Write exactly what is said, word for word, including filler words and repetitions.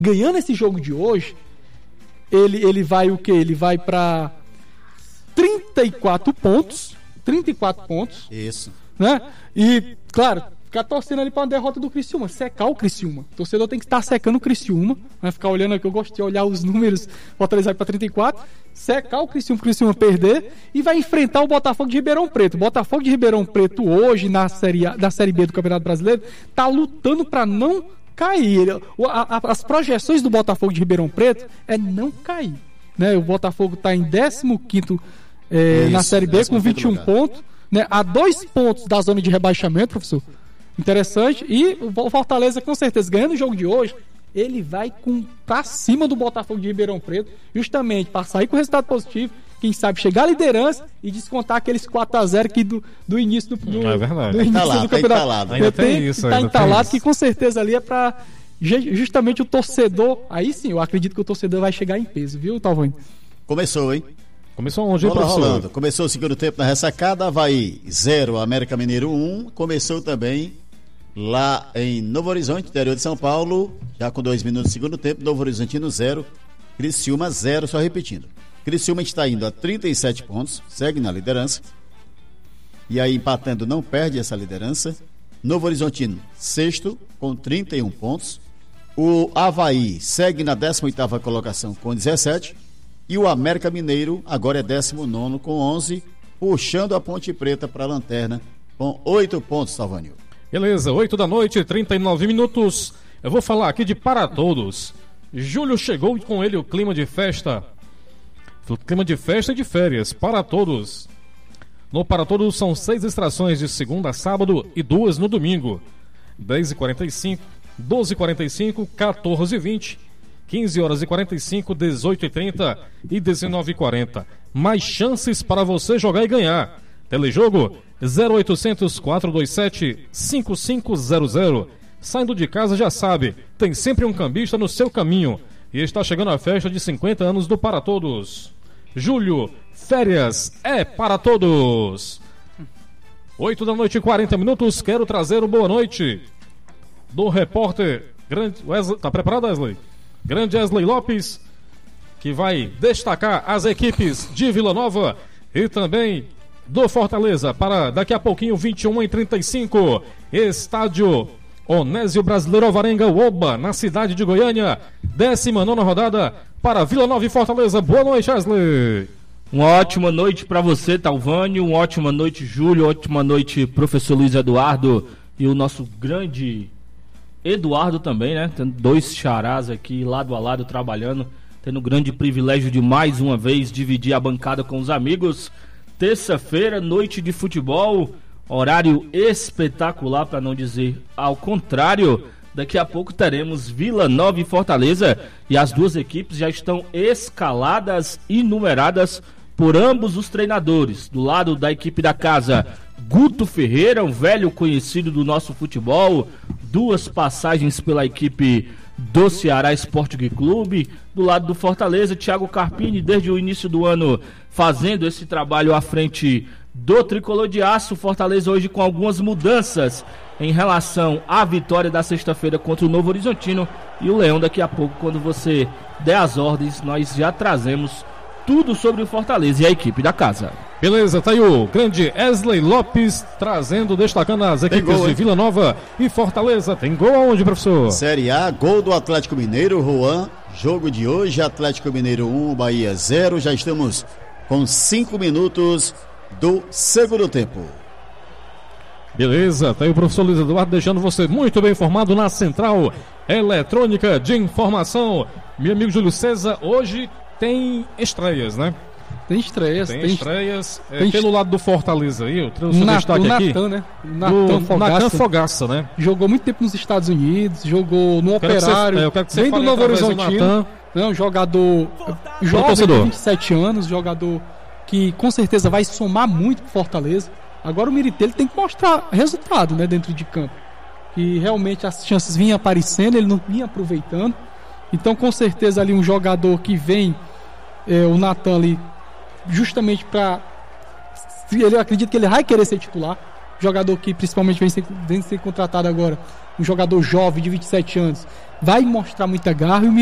ganhando esse jogo de hoje, ele, ele vai o quê? Ele vai para trinta e quatro pontos. trinta e quatro pontos. Isso. Né? E, claro, ficar torcendo ali para uma derrota do Criciúma, secar o Criciúma. O torcedor tem que estar secando o Criciúma, né? Ficar olhando aqui, eu gosto de olhar os números, Fortaleza vai para trinta e quatro, secar o Criciúma, o Criciúma perder, e vai enfrentar o Botafogo de Ribeirão Preto. O Botafogo de Ribeirão Preto hoje, na série, A, na série B do Campeonato Brasileiro, tá lutando para não cair. A, a, as projeções do Botafogo de Ribeirão Preto é não cair, né? O Botafogo está em décimo quinto é, na série B com vinte e um pontos, né? A dois pontos da zona de rebaixamento, professor. Interessante. E o Fortaleza, com certeza, ganhando o jogo de hoje, ele vai com, pra cima do Botafogo de Ribeirão Preto, justamente para sair com resultado positivo, quem sabe chegar à liderança e descontar aqueles quatro a zero que do, do início do, do, é verdade. do início tá lá, do tá campeonato. Entalado. Ainda tem, tem isso, tá ainda entalado, tem isso. que com certeza ali é para justamente o torcedor. Aí sim, eu acredito que o torcedor vai chegar em peso, viu, Talvani? Começou, hein? Começou onde, Bola professor? rolando. Começou o segundo tempo na ressacada, Avaí zero, América Mineiro um. Começou também lá em Novo Horizonte, interior de São Paulo, já com dois minutos do segundo tempo, Novo Horizontino zero, Criciúma zero, só repetindo. Criciúma está indo a trinta e sete pontos, segue na liderança. E aí, empatando, não perde essa liderança. Novo Horizontino, sexto, com trinta e um pontos. O Avaí segue na décima oitava colocação com dezessete. E o América Mineiro agora é décimo nono com onze, puxando a Ponte Preta para a lanterna com oito pontos, Salvânio. Beleza, oito da noite, trinta e nove minutos. Eu vou falar aqui de Para Todos. Júlio chegou e com ele o clima de festa. O clima de festa e de férias, para todos. No Para Todos são seis extrações de segunda a sábado e duas no domingo. dez e quarenta e cinco, doze e quarenta e cinco, quatorze e vinte, quinze horas e quarenta e cinco, dezoito e trinta e dezenove e quarenta. Mais chances para você jogar e ganhar. Telejogo zero oitocentos, quatrocentos e vinte e sete, cinquenta e cinco zero zero. Saindo de casa já sabe, tem sempre um cambista no seu caminho. E está chegando a festa de cinquenta anos do Para Todos. Julho, férias é para todos. oito da noite e quarenta minutos, quero trazer uma boa noite do repórter grande Wesley. Tá preparado, Wesley? Grande Wesley Lopes, que vai destacar as equipes de Vila Nova e também do Fortaleza para daqui a pouquinho, vinte e uma e trinta e cinco, estádio Onésio Brasileiro Alvarenga Oba, na cidade de Goiânia, décima nona rodada para Vila Nova e Fortaleza. Boa noite, Wesley. Uma ótima noite para você, Talvânio, uma ótima noite, Júlio, ótima noite, professor Luiz Eduardo e o nosso grande Eduardo também, né? Tendo dois charás aqui lado a lado trabalhando, tendo o grande privilégio de mais uma vez dividir a bancada com os amigos. Terça-feira, noite de futebol, horário espetacular, para não dizer ao contrário. Daqui a pouco teremos Vila Nova e Fortaleza e as duas equipes já estão escaladas e numeradas por ambos os treinadores. Do lado da equipe da casa, Guto Ferreira, um velho conhecido do nosso futebol, duas passagens pela equipe do Ceará Esporte Clube. Do lado do Fortaleza, Thiago Carpini, desde o início do ano, fazendo esse trabalho à frente do Tricolor de Aço. Fortaleza hoje com algumas mudanças em relação à vitória da sexta-feira contra o Novo Horizontino. E o Leão, daqui a pouco, quando você der as ordens, nós já trazemos tudo sobre o Fortaleza e a equipe da casa. Beleza, tá aí o grande Wesley Lopes trazendo, destacando as equipes gol, de Vila Nova e Fortaleza. Tem gol aonde, professor? Série A, gol do Atlético Mineiro, Juan. Jogo de hoje, Atlético Mineiro um, Bahia zero. Já estamos com cinco minutos do segundo tempo. Beleza, tá aí o professor Luiz Eduardo deixando você muito bem informado na Central Eletrônica de Informação. Meu amigo Júlio César, hoje tem estreias, né? Tem estreias. Tem, tem estreias. Tem é, pelo lado do Fortaleza aí, eu trouxe um Na, destaque o aqui. Natan, né? O Natan Fogaça. Natan Fogaça, né? Jogou muito tempo nos Estados Unidos, jogou no Quero Operário, você, é, eu quero que você vem do Novo Horizontino. É um jogador jovem, de vinte e sete anos, jogador que com certeza vai somar muito pro Fortaleza. Agora o Miritelli tem que mostrar resultado, né, dentro de campo. Que realmente as chances vinham aparecendo, ele não vinha aproveitando. Então com certeza ali um jogador que vem, é, o Natan ali, justamente para... Ele acredita que ele vai querer ser titular. jogador que principalmente vem ser, vem ser contratado agora, um jogador jovem de vinte e sete anos, vai mostrar muita garra, e o